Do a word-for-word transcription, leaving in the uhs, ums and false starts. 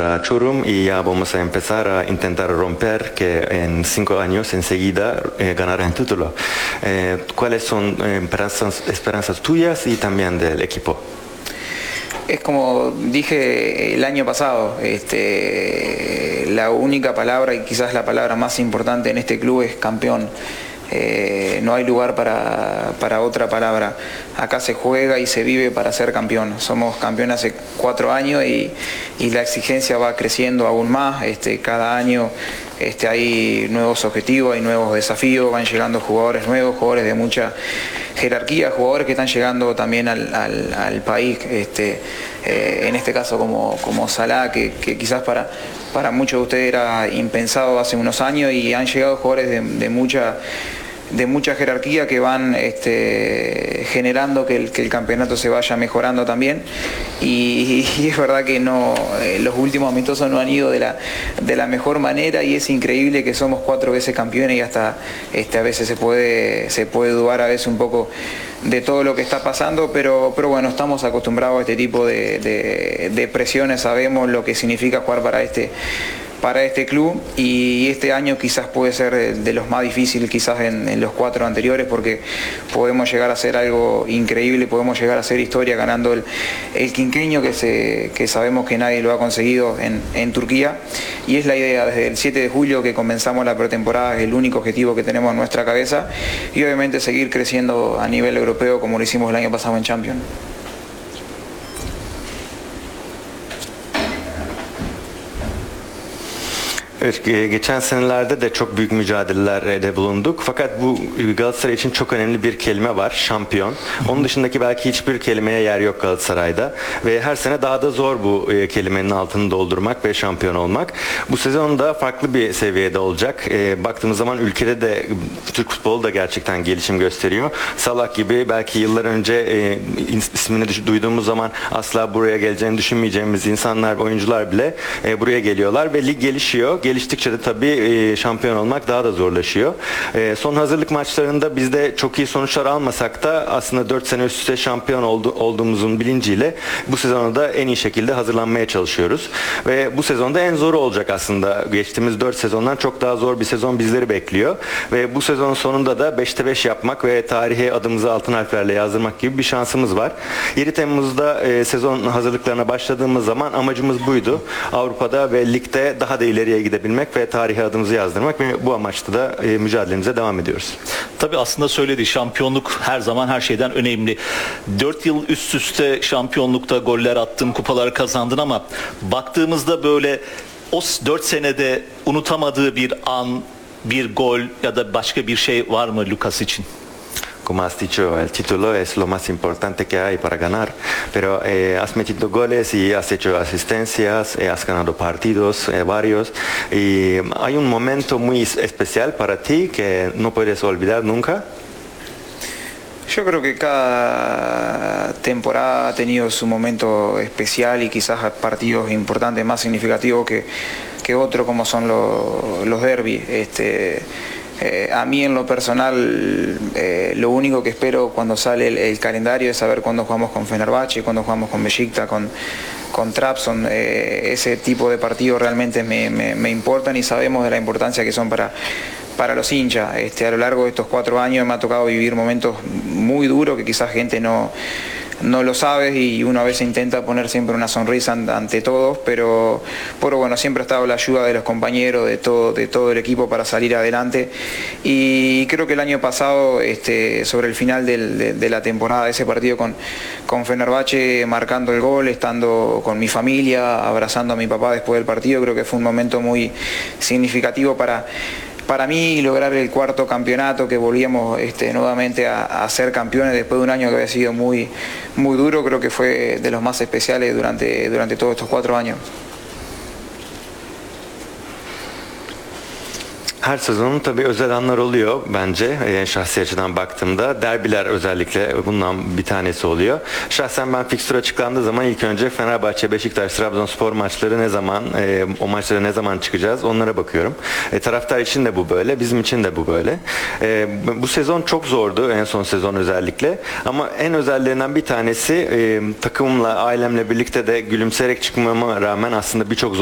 contra Çorum y ya vamos a empezar a intentar romper que en cinco años enseguida eh, ganar el título. Eh, ¿Cuáles son eh, esperanzas, esperanzas tuyas y también del equipo? Es como dije el año pasado, este, la única palabra y quizás la palabra más importante en este club es campeón. Eh, no hay lugar para, para otra palabra. Acá se juega y se vive para ser campeón. Somos campeones hace cuatro años y, y la exigencia va creciendo aún más. Este, cada año este, hay nuevos objetivos, hay nuevos desafíos, van llegando jugadores nuevos, jugadores de mucha jerarquía, jugadores que están llegando también al, al, al país, este, eh, en este caso como, como Salah, que, que quizás para, para muchos de ustedes era impensado hace unos años, y han llegado jugadores de, de mucha de mucha jerarquía que van este, generando que el, que el campeonato se vaya mejorando también, y, y es verdad que no, eh, los últimos amistosos no han ido de la, de la mejor manera, y es increíble que somos cuatro veces campeones y hasta este, a veces se puede, se puede dudar a veces un poco de todo lo que está pasando, pero, pero bueno, estamos acostumbrados a este tipo de, de, de presiones, sabemos lo que significa jugar para este para este club, y este año quizás puede ser de los más difíciles quizás en, en los cuatro anteriores, porque podemos llegar a hacer algo increíble, podemos llegar a hacer historia ganando el, el quinqueño que, se, que sabemos que nadie lo ha conseguido en, en Turquía, y es la idea desde el siete de julio que comenzamos la pretemporada, es el único objetivo que tenemos en nuestra cabeza, y obviamente seguir creciendo a nivel europeo como lo hicimos el año pasado en Champions. Evet, geçen senelerde de çok büyük mücadelelerde bulunduk. Fakat bu Galatasaray için çok önemli bir kelime var, şampiyon. Onun dışındaki belki hiçbir kelimeye yer yok Galatasaray'da. Ve her sene daha da zor bu kelimenin altını doldurmak ve şampiyon olmak. Bu sezon da farklı bir seviyede olacak. Baktığımız zaman ülkede de Türk futbolu da gerçekten gelişim gösteriyor. Salah gibi belki yıllar önce ismini duyduğumuz zaman asla buraya geleceğini düşünmeyeceğimiz insanlar, oyuncular bile buraya geliyorlar ve lig gelişiyor. Geliştikçe de tabii şampiyon olmak daha da zorlaşıyor. Son hazırlık maçlarında biz de çok iyi sonuçlar almasak da aslında dört sene üst üste şampiyon olduğumuzun bilinciyle bu sezona da en iyi şekilde hazırlanmaya çalışıyoruz. Ve bu sezonda en zoru olacak aslında. Geçtiğimiz dört sezondan çok daha zor bir sezon bizleri bekliyor. Ve bu sezon sonunda da beşte beş yapmak ve tarihe adımızı altın harflerle yazdırmak gibi bir şansımız var. yedi Temmuz'da sezon hazırlıklarına başladığımız zaman amacımız buydu. Avrupa'da ve ligde daha da ileriye gidebilmek ve tarihe adımızı yazdırmak, ve bu amaçla da e, mücadelemize devam ediyoruz. Tabii aslında söylediği şampiyonluk her zaman her şeyden önemli. dört yıl üst üste şampiyonlukta goller attın, kupalar kazandın, ama baktığımızda böyle o dört senede unutamadığı bir an, bir gol ya da başka bir şey var mı Lucas için? Como has dicho, el título es lo más importante que hay para ganar, pero eh, has metido goles y has hecho asistencias, eh, has ganado partidos, eh, varios, y hay un momento muy especial para ti que no puedes olvidar nunca. Yo creo que cada temporada ha tenido su momento especial y quizás partidos importantes más significativos que, que otros, como son los, los derbis. Este, Eh, a mí en lo personal eh, lo único que espero cuando sale el, el calendario es saber cuándo jugamos con Fenerbahce, cuándo jugamos con Beşiktaş, con, con Trabzon. Eh, ese tipo de partidos realmente me, me, me importan, y sabemos de la importancia que son para, para los hinchas. Este, a lo largo de estos cuatro años me ha tocado vivir momentos muy duros que quizás gente no... no lo sabes, y uno a veces intenta poner siempre una sonrisa ante todos, pero, pero bueno, siempre ha estado la ayuda de los compañeros, de todo, de todo el equipo para salir adelante, y creo que el año pasado, este, sobre el final del, de, de la temporada, ese partido con, con Fenerbahce, marcando el gol, estando con mi familia, abrazando a mi papá después del partido, creo que fue un momento muy significativo para Para mí, lograr el cuarto campeonato, que volvíamos este, nuevamente a, a ser campeones después de un año que había sido muy, muy duro, creo que fue de los más especiales durante, durante todos estos cuatro años. Her sezonun tabii özel anlar oluyor bence, e, şahsi açıdan baktığımda. Derbiler özellikle bundan bir tanesi oluyor. Şahsen ben fikstür açıklandığı zaman ilk önce Fenerbahçe, Beşiktaş, Trabzonspor maçları ne zaman, e, o maçlara ne zaman çıkacağız onlara bakıyorum. E, taraftar için de bu böyle, bizim için de bu böyle. E, bu sezon çok zordu, en son sezon özellikle. Ama en özellerinden bir tanesi e, takımımla, ailemle birlikte de gülümseyerek çıkmama rağmen aslında birçok